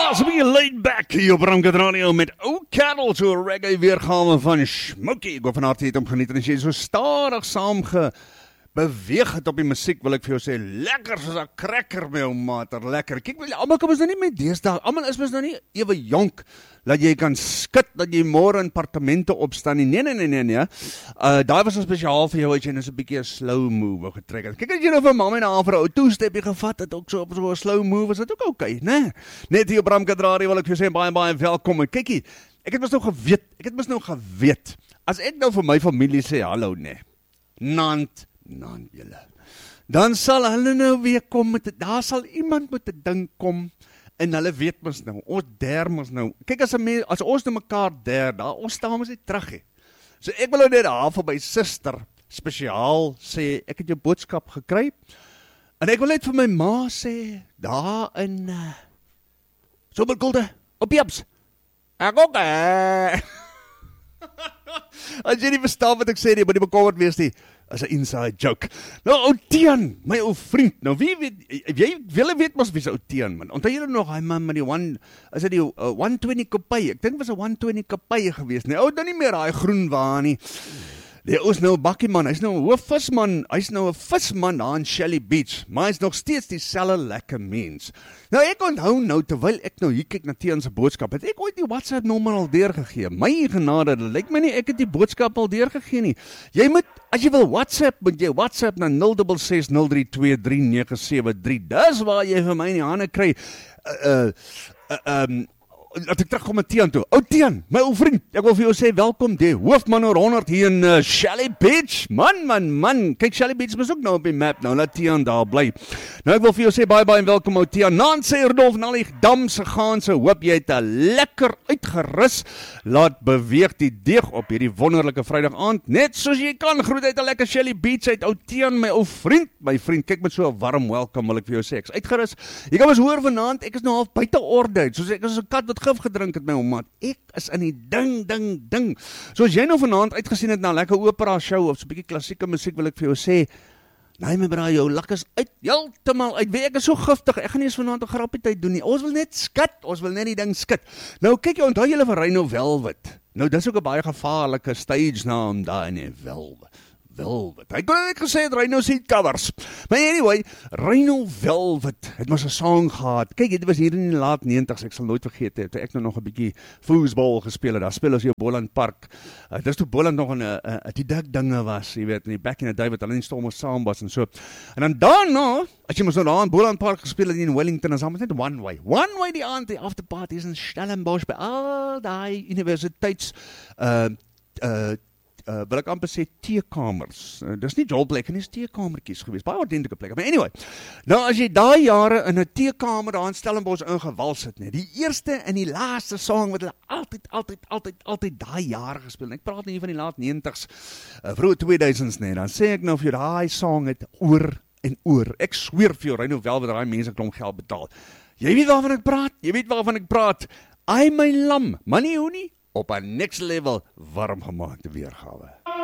Ja, so be laid back hier op Ramkat Radio met ou Cattle, so reggae weergawe van Smokey. Ek hoop van harte het om geniet en as jy so stadig beweeg het op die musiek, wil ek vir jou sê, lekker soos 'n cracker my ou mater, lekker. Kyk, almal kom ons nou nie met deesdae, almal is mos nou nie ewe jonk, dat jy kan skit, dat jy môre in partemente opstaan nie. Nee. Daai was spesiaal vir jou, as jy nou so 'n bietjie 'n slow move wou getrek het. Kyk, as jy nou vir mamma en haar vir 'n ou two-stepie gevat het, ook so op so 'n slow move, is dit ook okay, né? Net hier op Ramkat Radio wil ek vir jou sê, baie welkom. En kykie, ek het mos nou geweet, as ek nou vir my familie sê, hallo, nee, Nant julle. Dan sal hulle nou weer kom, daar sal iemand met 'n ding kom, en hulle weet mos nou, ons der mos nou, kyk as ons nou mekaar der, ons staan mos nie terug he. So ek wil nou net daar vir my suster, spesiaal sê, ek het jou boodskap gekry, en ek wil net vir my ma sê, daar in, Somergulde, op Jeps, ek ook, as jy nie verstaan wat ek sê nie, moet nie bekommerd wees nie, as 'n inside joke. Nou, ou Tian, my ou vriend, nou wie weet mos wie is ou Tian, man. Onthou julle nog, hy man met die 120 kopie, ek dink was 'n 120 kopie geweest, nee, ou dan nie meer daai groen waar nie. Die ou is nou 'n bakkie man, hy's nou 'n hoofvisman, hy's nou 'n visman daar in Shelly Beach, maar hy's nog steeds dieselfde lekker mens. Nou ek onthou nou, terwyl ek nou hier kyk na Tian se boodskap, het ek ooit die WhatsApp nommer al deurgegee. My genade, dit lyk my nie ek het die boodskap al deurgegee nie. Jy moet, as jy wil WhatsApp, moet jy WhatsApp na 0660323973. Dis waar jy vir my in die hande kry. Laat ek terugkom met Tian toe. Ou Tian, my ou vriend, ek wil vir jou sê, welkom, die hoofman oor 100 hier in Shelly Beach. Man, kyk, Shelly Beach is ook nou op die map, nou laat Tian daar bly. Nou ek wil vir jou sê, baie welkom, ou Tian. Naan sê Rudolf en al die damse gaanse, hoop jy het 'n lekker uitgerus, laat beweeg die deeg op hierdie wonderlike Vrydag aand, net soos jy kan, groet uit 'n lekker Shelly Beach uit, ou Tian, my ou vriend, kyk met so 'n warm welkom, wil ek vir jou sê, ek is uitgerus. Jy kan ons hoor vanaand, ek is nou half buite orde, soos ek is 'n kat wat gif gedrink het my ommaat, ek is in die ding. So as jy nou vanaand uitgesien het na 'n lekker opera show of so 'n bietjie klassieke musiek, wil ek vir jou sê, nee my bra, jou lak is uit, heeltemal uit, ek is so giftig, ek gaan nie eens vanaand 'n grappie tyd doen nie, ons wil net skit, ons wil net die ding skit. Nou kyk jy, onthou julle van Rhino Velvet, nou dis ook 'n baie gevaarlike stage naam daar in Velvet. Hy kon net gesê het Rhino seat covers. Maar anyway, Rhino Velvet het mos 'n song gehad. Kyk, dit was hier in die laat 90s, ek sal nooit vergeet het, ek nou nog 'n bietjie foosbal gespeel het. Daar speel ons hier op Boland Park. Dis toe Boland nog 'n die dik dinge was, jy weet, in die back in the day wat hulle nie storm saam was en so. En dan daarna, as jy mos nou daar in Boland Park gespeel het in Wellington, dan was net one way die aand, die afterparties in Stellenbosch by al daai universiteits wil ek amper sê teekamers. Dis nie jolplek nie, dis teekamertjies gewees. Baie ordentlike plekke. Maar anyway, nou as jy daai jare in 'n teekamer daar in Stellenbosch ingewals het, nee, die eerste en die laaste song wat hulle altyd daai jare gespeel. Ek praat nie van die laat 90s, vroeg 2000s nee, dan sê ek nou vir jou, daai song het oor en oor. Ek sweer vir jou, Rhino Velvet, daai mense klomp geld betaal. Jy weet waarvan ek praat. Ai my lam, money hoe nie? Op 'n next level warm gemaakte weergawe.